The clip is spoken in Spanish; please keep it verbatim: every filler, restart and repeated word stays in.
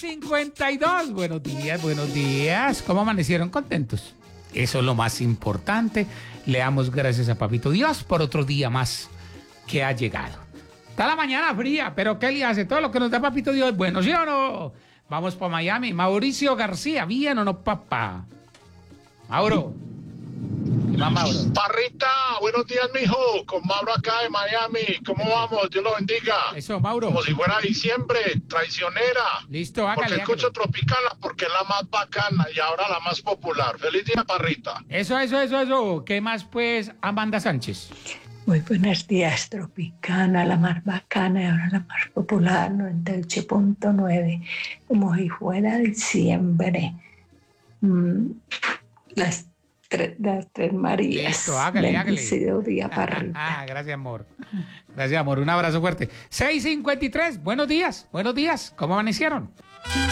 cincuenta y dos. Buenos días, buenos días. ¿Cómo amanecieron? ¿Contentos? Eso es lo más importante. Le damos gracias a Papito Dios por otro día más que ha llegado. Está la mañana fría, pero ¿qué le hace? Todo lo que nos da Papito Dios es bueno, ¿sí o no? Vamos para Miami. Mauricio García, ¿bien o no, papá? Mauro. ¿Qué más, Mauro? Parrita, buenos días, mijo. Con Mauro acá de Miami. ¿Cómo vamos? Dios lo bendiga. Eso, Mauro. Como si fuera diciembre, traicionera. Listo, hágale, Porque escucho hágale. Tropicana porque es la más bacana y ahora la más popular. Feliz día, Parrita. Eso, eso, eso, eso. ¿Qué más, pues, Amanda Sánchez? Muy buenos días, Tropicana, la más bacana y ahora la más popular, noventa y ocho punto nueve. Como si fuera diciembre. Mm, las, tres, las tres Marías. Listo, hágale, hágale. Bendecido día, Parrita. Ah, gracias, amor. Gracias, amor. Un abrazo fuerte. seis cincuenta y tres. Buenos días, buenos días. ¿Cómo amanecieron?